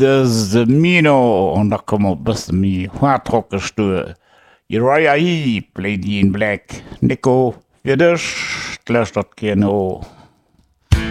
is de Mino und da kommer best mi hardrock gestuur. Uriah Heep, Lady in Black. Nico, wie dich? Lässt das gerne.